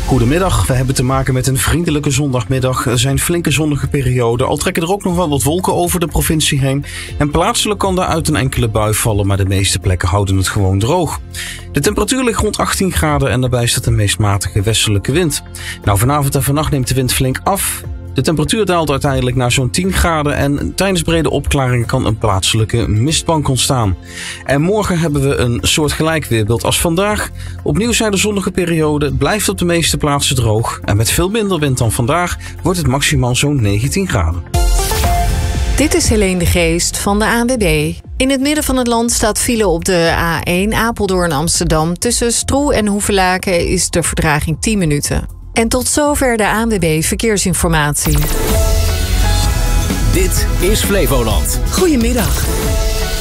Goedemiddag, we hebben te maken met een vriendelijke zondagmiddag. Er zijn flinke zonnige perioden, al trekken er ook nog wel wat wolken over de provincie heen. En plaatselijk kan daaruit een enkele bui vallen, maar de meeste plekken houden het gewoon droog. De temperatuur ligt rond 18 graden en daarbij staat een meest matige westelijke wind. Vanavond en vannacht neemt de wind flink af. De temperatuur daalt uiteindelijk naar zo'n 10 graden en tijdens brede opklaringen kan een plaatselijke mistbank ontstaan. En morgen hebben we een soortgelijk weerbeeld als vandaag. Opnieuw zijn er zonnige perioden, het blijft op de meeste plaatsen droog. En met veel minder wind dan vandaag wordt het maximaal zo'n 19 graden. Dit is Helene de Geest van de ANWB. In het midden van het land staat file op de A1 Apeldoorn-Amsterdam. Tussen Stroe en Hoevelaken is de vertraging 10 minuten. En tot zover de ANWB Verkeersinformatie. Dit is Flevoland. Goedemiddag.